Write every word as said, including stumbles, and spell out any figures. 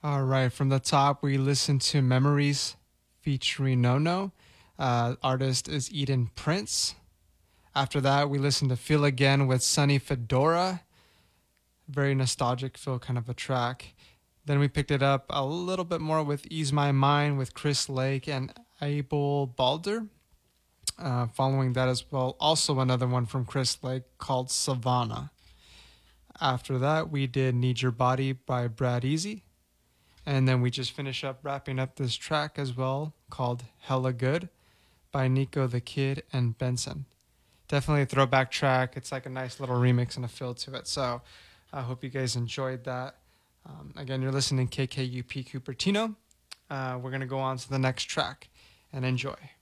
All right, from the top, we listened to Memories featuring No No. Uh, artist is Eden Prince. After that, we listened to Feel Again with Sunny Fedora. Very nostalgic feel kind of a track. Then we picked it up a little bit more with Ease My Mind with Chris Lake and Abel Balder. Uh, following that as well, also another one from Chris Lake called Savannah. After that, we did Need Your Body by Brad Easy. And then we just finish up wrapping up this track as well called Hella Good by Nico the Kid and Benson. Definitely a throwback track. It's like a nice little remix and a feel to it. So I hope you guys enjoyed that. Um, again, you're listening to K K U P Cupertino. Uh, we're going to go on to the next track and enjoy.